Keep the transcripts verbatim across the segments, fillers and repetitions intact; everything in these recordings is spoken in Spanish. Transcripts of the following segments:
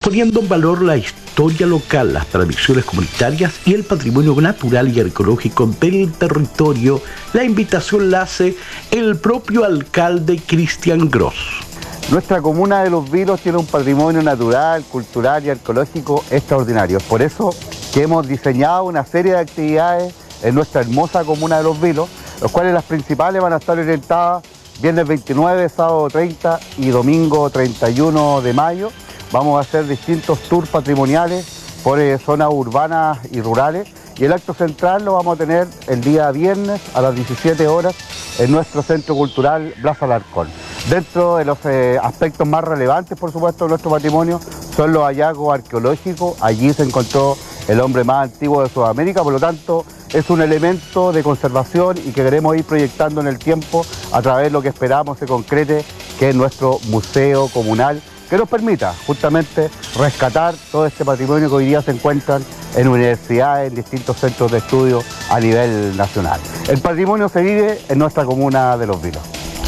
poniendo en valor la historia local, las tradiciones comunitarias y el patrimonio natural y arqueológico del territorio. La invitación la hace el propio alcalde Cristian Gross. Nuestra comuna de Los Vilos tiene un patrimonio natural, cultural y arqueológico extraordinario. Por eso que hemos diseñado una serie de actividades en nuestra hermosa comuna de Los Vilos, los cuales las principales van a estar orientadas viernes veintinueve, sábado treinta y domingo treinta y uno de mayo. Vamos a hacer distintos tours patrimoniales por eh, zonas urbanas y rurales, y el acto central lo vamos a tener el día viernes a las diecisiete horas en nuestro Centro Cultural Blas Alarcón. Dentro de los eh, aspectos más relevantes, por supuesto, de nuestro patrimonio son los hallazgos arqueológicos. Allí se encontró el hombre más antiguo de Sudamérica, por lo tanto es un elemento de conservación y que queremos ir proyectando en el tiempo a través de lo que esperamos se concrete, que es nuestro museo comunal, que nos permita justamente rescatar todo este patrimonio que hoy día se encuentran en universidades, en distintos centros de estudio a nivel nacional. El patrimonio se vive en nuestra comuna de Los Vilos.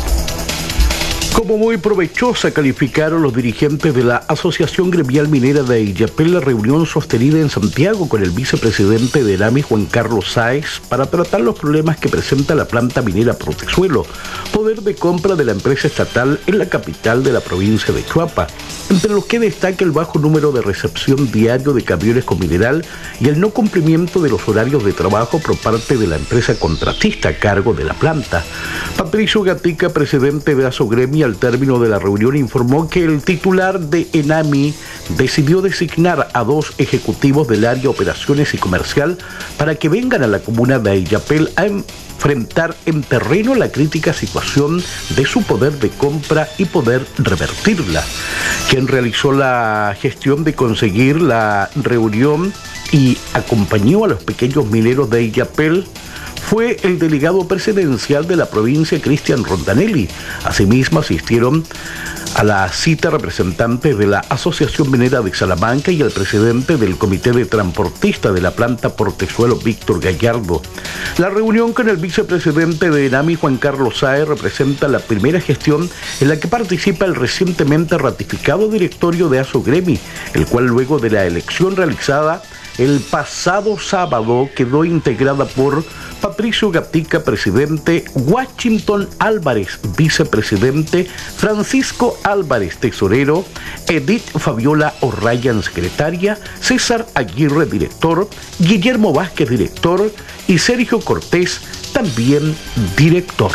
Como muy provechosa calificaron los dirigentes de la Asociación Gremial Minera de Illapel la reunión sostenida en Santiago con el vicepresidente de ENAMI, Juan Carlos Sáez, para tratar los problemas que presenta la planta minera Portezuelo, poder de compra de la empresa estatal en la capital de la provincia de Chuapa, entre los que destaca el bajo número de recepción diario de camiones con mineral y el no cumplimiento de los horarios de trabajo por parte de la empresa contratista a cargo de la planta. Patricio Gatica, presidente de Asogremi, al término de la reunión informó que el titular de ENAMI decidió designar a dos ejecutivos del área operaciones y comercial para que vengan a la comuna de Illapel a enfrentar en terreno la crítica situación de su poder de compra y poder revertirla. Quien realizó la gestión de conseguir la reunión y acompañó a los pequeños mineros de Illapel fue el delegado presidencial de la provincia, Cristian Rondanelli. Asimismo asistieron a la cita representantes de la Asociación Minera de Salamanca y el presidente del Comité de Transportistas de la planta Portezuelo, Víctor Gallardo. La reunión con el vicepresidente de ENAMI, Juan Carlos Sáez, representa la primera gestión en la que participa el recientemente ratificado directorio de Asogremi, el cual luego de la elección realizada el pasado sábado quedó integrada por Patricio Gatica, presidente, Washington Álvarez, vicepresidente, Francisco Álvarez, tesorero, Edith Fabiola O'Ryan, secretaria, César Aguirre, director, Guillermo Vázquez, director, y Sergio Cortés, también director.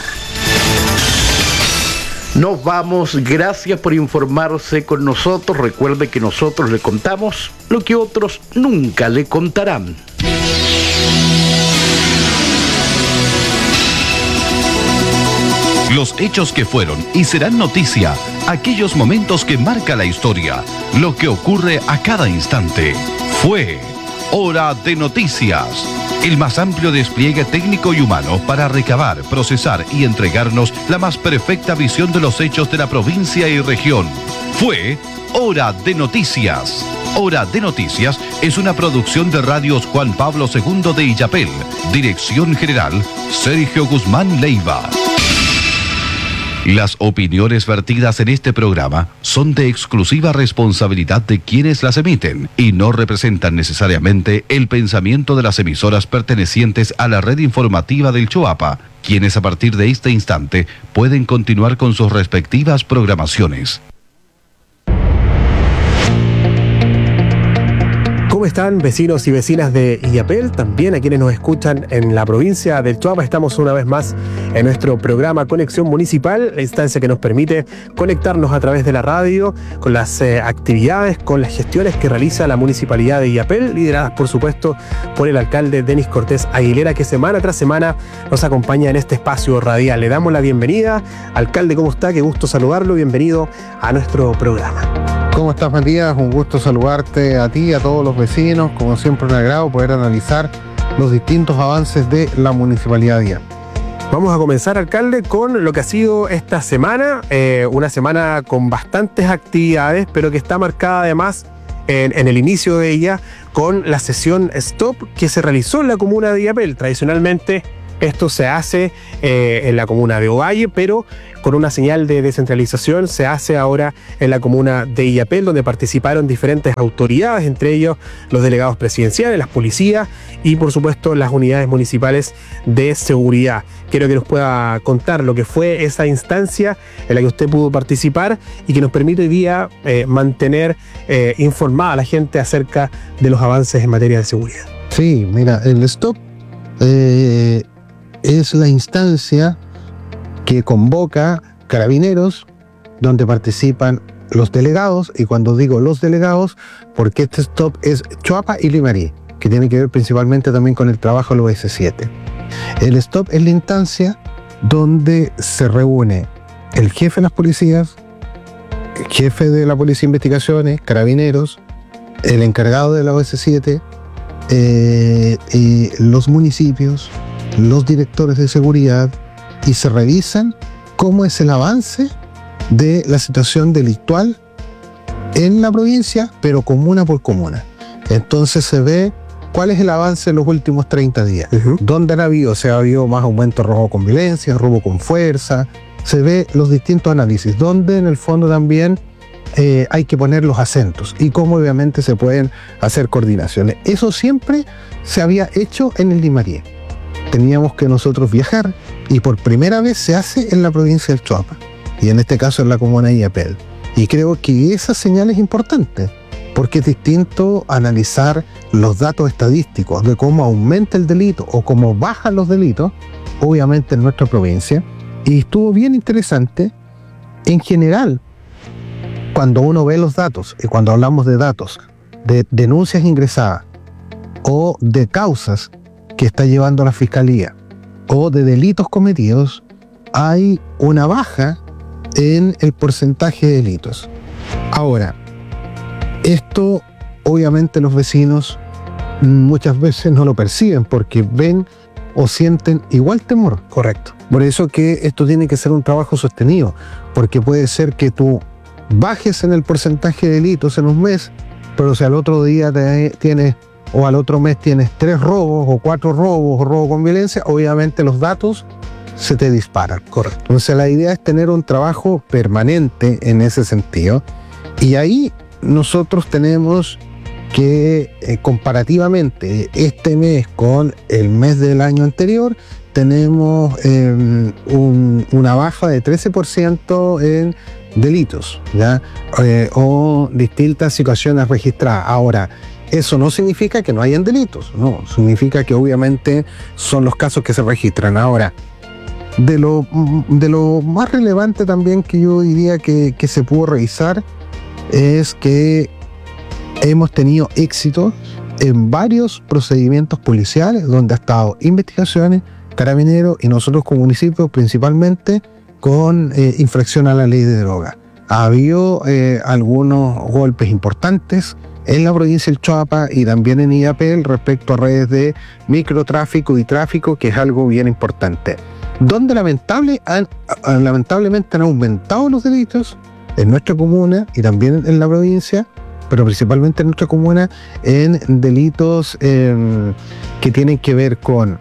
Nos vamos, gracias por informarse con nosotros. Recuerde que nosotros le contamos lo que otros nunca le contarán. Los hechos que fueron y serán noticia, aquellos momentos que marca la historia, lo que ocurre a cada instante. Fue Hora de Noticias, el más amplio despliegue técnico y humano para recabar, procesar y entregarnos la más perfecta visión de los hechos de la provincia y región. Fue Hora de Noticias. Hora de Noticias es una producción de Radios Juan Pablo segundo de Illapel. Dirección General, Sergio Guzmán Leiva. Las opiniones vertidas en este programa son de exclusiva responsabilidad de quienes las emiten y no representan necesariamente el pensamiento de las emisoras pertenecientes a la red informativa del Choapa, quienes a partir de este instante pueden continuar con sus respectivas programaciones. ¿Cómo están, vecinos y vecinas de Illapel? También a quienes nos escuchan en la provincia del Choapa. Estamos una vez más en nuestro programa Conexión Municipal, la instancia que nos permite conectarnos a través de la radio con las eh, actividades, con las gestiones que realiza la Municipalidad de Illapel, lideradas por supuesto por el alcalde Denis Cortés Aguilera, que semana tras semana nos acompaña en este espacio radial. Le damos la bienvenida. Alcalde, ¿cómo está? Qué gusto saludarlo. Bienvenido a nuestro programa. ¿Cómo estás, Matías? Un gusto saludarte a ti, a todos los vecinos. Como siempre, un agrado poder analizar los distintos avances de la Municipalidad de Illapel. Vamos a comenzar, alcalde, con lo que ha sido esta semana, eh, una semana con bastantes actividades, pero que está marcada además en, en el inicio de ella con la sesión Stop que se realizó en la comuna de Illapel. Tradicionalmente Esto se hace eh, en la comuna de Ovalle, pero con una señal de descentralización se hace ahora en la comuna de Illapel, donde participaron diferentes autoridades, entre ellos los delegados presidenciales, las policías y por supuesto las unidades municipales de seguridad. Quiero que nos pueda contar lo que fue esa instancia en la que usted pudo participar y que nos permite hoy día eh, mantener eh, informada a la gente acerca de los avances en materia de seguridad. Sí, mira, el STOP eh, es la instancia que convoca Carabineros, donde participan los delegados, y cuando digo los delegados, porque este STOP es Choapa y Limarí, que tiene que ver principalmente también con el trabajo de los ese siete. El STOP es la instancia donde se reúne el jefe de las policías, el jefe de la Policía de Investigaciones, Carabineros, el encargado de la O ese siete, eh, eh, los municipios, los directores de seguridad, y se revisan cómo es el avance de la situación delictual en la provincia, pero comuna por comuna. Entonces se ve cuál es el avance en los últimos treinta días. Uh-huh. ¿Dónde han habido? O sea, ha habido más aumento de robo con violencia, robo con fuerza. Se ve los distintos análisis, donde en el fondo también eh, hay que poner los acentos y cómo obviamente se pueden hacer coordinaciones. Eso siempre se había hecho en el Limarí. Teníamos que nosotros viajar, y por primera vez se hace en la provincia del Choapa, y en este caso en la comuna de Illapel. Y creo que esa señal es importante, porque es distinto analizar los datos estadísticos de cómo aumenta el delito o cómo bajan los delitos, obviamente en nuestra provincia. Y estuvo bien interesante, en general, cuando uno ve los datos, y cuando hablamos de datos, de denuncias ingresadas, o de causas que está llevando la Fiscalía, o de delitos cometidos, hay una baja en el porcentaje de delitos. Ahora, esto obviamente los vecinos muchas veces no lo perciben porque ven o sienten igual temor. Correcto. Por eso que esto tiene que ser un trabajo sostenido, porque puede ser que tú bajes en el porcentaje de delitos en un mes, pero si al otro día te tienes o al otro mes tienes tres robos o cuatro robos o robo con violencia, obviamente los datos se te disparan. Correcto. Entonces la idea es tener un trabajo permanente en ese sentido, y ahí nosotros tenemos que eh, comparativamente este mes con el mes del año anterior tenemos eh, un, una baja de trece por ciento en delitos, ¿ya? Eh, o distintas situaciones registradas. Ahora, eso no significa que no hayan delitos, no, significa que obviamente son los casos que se registran. Ahora, de lo, de lo más relevante también que yo diría que, que se pudo revisar es que hemos tenido éxito en varios procedimientos policiales donde ha estado investigaciones, Carabineros y nosotros como municipio principalmente con eh, infracción a la ley de droga. Ha habido eh, algunos golpes importantes en la provincia del Choapa y también en Illapel respecto a redes de microtráfico y tráfico, que es algo bien importante. Donde lamentable han, lamentablemente han aumentado los delitos en nuestra comuna y también en la provincia, pero principalmente en nuestra comuna, en delitos eh, que tienen que ver con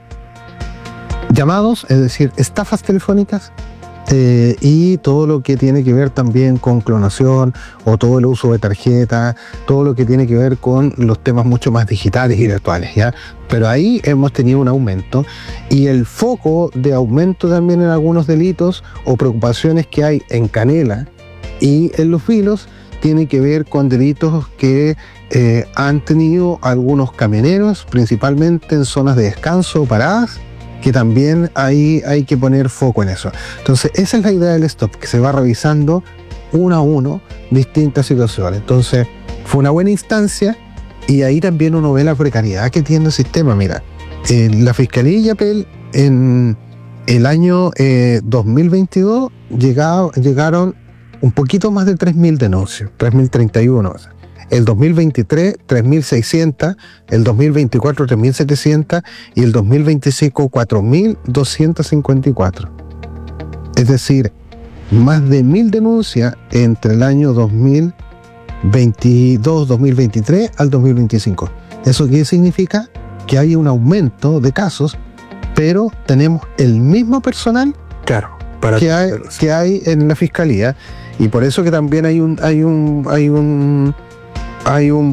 llamados, es decir, estafas telefónicas, Eh, y todo lo que tiene que ver también con clonación o todo el uso de tarjeta, todo lo que tiene que ver con los temas mucho más digitales y virtuales, ¿ya? Pero ahí hemos tenido un aumento, y el foco de aumento también en algunos delitos o preocupaciones que hay en Canela y en Los Vilos tiene que ver con delitos que eh, han tenido algunos camioneros, principalmente en zonas de descanso o paradas, que también ahí hay que poner foco en eso. Entonces, esa es la idea del STOP, que se va revisando uno a uno distintas situaciones. Entonces, fue una buena instancia, y ahí también uno ve la precariedad que tiene el sistema. Mira, en la Fiscalía de Illapel, en el año eh, dos mil veintidós, llegado, llegaron un poquito más de tres mil denuncias, tres mil treinta y uno. O sea, el dos mil veintitrés, tres mil seiscientos, el dos mil veinticuatro, tres mil setecientos y el dos mil veinticinco, cuatro mil doscientos cincuenta y cuatro. Es decir, más de mil denuncias entre el año dos mil veintidós, dos mil veintitrés al dos mil veinticinco. ¿Eso qué significa? Que hay un aumento de casos pero tenemos el mismo personal Claro, para que hay, que hay en la fiscalía, y por eso que también hay un hay un hay un hay un